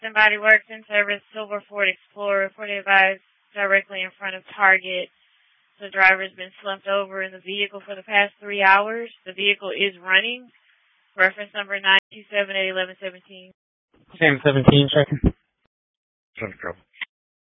Somebody works in service, silver Ford Explorer, 45 directly in front of Target. The driver's been slumped over in the vehicle for the past 3 hours. The vehicle is running. Reference number 927-811-17. Sam 17, checking.